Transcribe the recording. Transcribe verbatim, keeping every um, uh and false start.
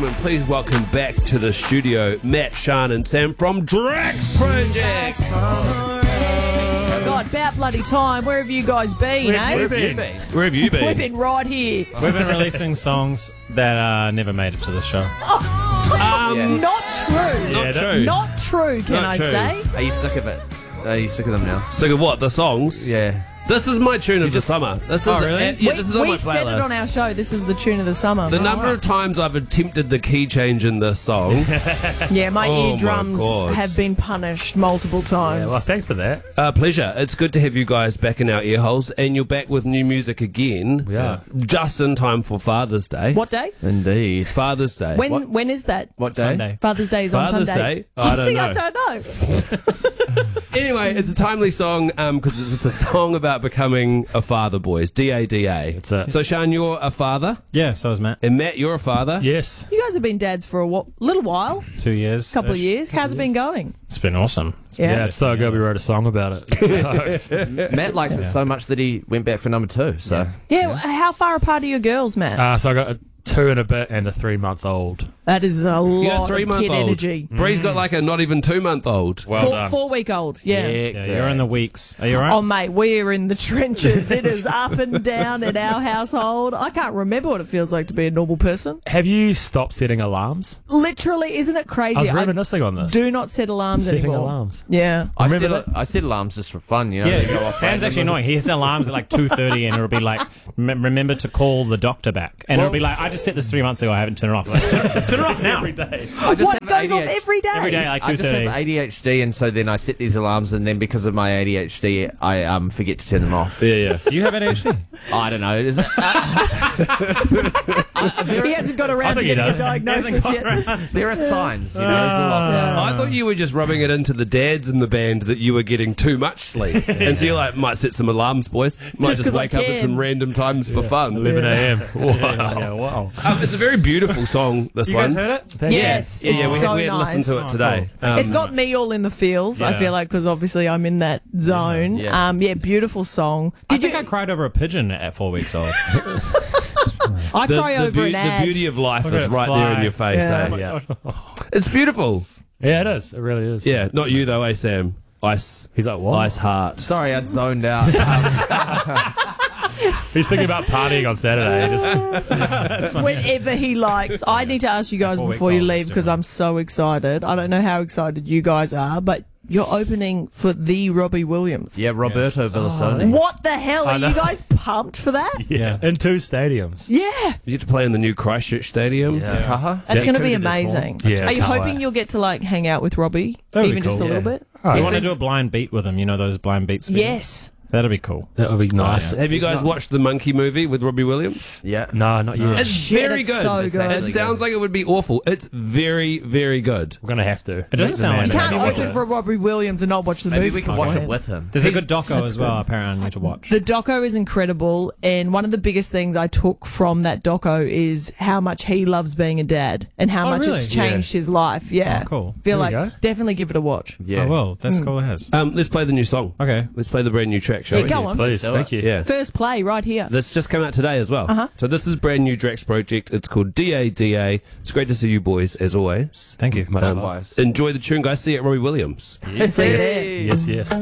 gentlemen, please welcome back to the studio Matt, Sean and Sam from Drax Project. God, about bloody time. Where have you guys been, Where, eh? where have you been? Where have you been? We've been right here. We've been releasing songs that uh, never made it to the show. Um, Not true. Not Yeah, true. Not true, can Not I true. say? Are you sick of it? Are you sick of them now? Sick of what? The songs? Yeah. This is my tune of the summer. This is Oh, really? uh, yeah, we this is on we my said playlist. it on our show. This was the tune of the summer. The number of times I've attempted the key change in this song. yeah, my Oh, my eardrums God. have been punished multiple times. Well, thanks for that. Uh, pleasure. It's good to have you guys back in our ear holes, and you're back with new music again. We are. Just in time for Father's Day. What day? Indeed. Day. Day. When What? when is that? What day? Sunday. Father's Day is on Father's Sunday. Day? I Oh, don't see, know. I don't know. Anyway, it's a timely song because it's a song about becoming a father, boys. D A D A. That's it. So, Sean, you're a father, Yeah, so is Matt. and Matt, you're a father. Yes, You guys have been dads for a wh- little while, Two years. couple of years. How's it been going? It's been awesome. Yeah. yeah, it's so good. We wrote a song about it. So, Matt likes it so much that he went back for number two. So Yeah, how far apart are your girls, Matt? uh, so I got a two and a bit and a three month old. that is a You got lot a three of month kid old. energy. Bree's got like a not even two month old. Well four, done. four week old, yeah. Yeah, you're in the weeks. Are you alright? Oh, mate, we're in the trenches. It is up and down in our household. I can't remember what it feels like to be a normal person. Have you stopped setting alarms? Literally, isn't it crazy? I was reminiscing on this. do not set alarms Setting anymore. alarms. Yeah. I set, Remember I set alarms just for fun, you know. yeah, they go off Sam's randomly. actually annoying. He has alarms at like two thirty and it'll be like, "M- remember to call the doctor back. And Well- it'll be like, I just set this three months ago, I haven't turned it off. Like, turn, turn it off now. Every day. I just What have goes A D off H D. every day? Every day, like I two just have thirty. A D H D, and so then I set these alarms, and then because of my A D H D, I um, forget to turn them off. Yeah, yeah. Do you have A D H D? I don't know. Is it, uh, He hasn't got around to think he getting a does. diagnosis yet. there are signs, you know. There's a lot of- I thought you were just rubbing it into the dads in the band that you were getting too much sleep. And so you're like, might set some alarms, boys. Might Just just, 'cause I wake up at can. some random times for fun. eleven a.m. Wow. Yeah, wow. Um, it's a very beautiful song, this You one. guys heard it? Thank you. Yes, Yeah, yeah, it's we so had, we had nice. listened to it today. Oh, cool. Um, It's got me all in the feels, I Yeah. feel like, because obviously I'm in that zone. Yeah. Yeah, um, yeah beautiful song. I Did think you? I cried over a pigeon at four weeks old. I the, cry the, over beau- an the ad. beauty of life Look is at it right fly. there in your face. Yeah. eh? Yeah. It's beautiful. yeah, it is. It really is. Yeah, not you though, eh, Sam? Ice. He's like, what? Ice heart. Sorry, I'd zoned out. He's thinking about partying on Saturday. He just, Whenever he likes. I need to ask you guys Four weeks before you old, leave it's because I'm so excited. I don't know how excited you guys are, but you're opening for the Robbie Williams. yeah, Roberto Villasoni. What the hell? I Are know. you guys pumped for that? yeah. In two stadiums. Yeah. You get to play in the new Christchurch Stadium. Takaha? That's Yeah, going to be two to this amazing. one. Yeah, Are you can't hoping wait. you'll get to like hang out with Robbie? That'd be even just a cool. little Yeah. bit? Oh, I He want to seems- do a blind beat with him. You know those blind beats? Yes. That'd be cool. that would be nice. yeah. Have you guys watched the Monkey movie with Robbie Williams? Yeah. No, not yet. It's Shit, very it's good. so It's good. It actually sounds like it would be awful. It's very, very good. We're gonna have to. It doesn't sound like You it. can't Maybe we open could- for Robbie Williams and not watch the Maybe movie. we can before. watch it with him. There's a good doco That's as well, apparently, I need to watch. The doco is incredible, and one of the biggest things I took from that doco is how much he loves being a dad and how Oh, much really? it's changed his life. Yeah, Oh, cool. Feel There you like go. definitely give it a watch. Yeah. Oh, well, that's cool it has. Um, let's play the new song. Okay. Let's play the brand new track, shall Yeah, we? go on. Please, do thank it. you. Yeah. First play right here. This just came out today as well. Uh-huh. So this is brand new Drax Project. It's called D A D A. It's great to see you boys, as always. Thank you. Much love. Likewise. Enjoy the tune, guys. See you at Robbie Williams. See you there. Yes, yes.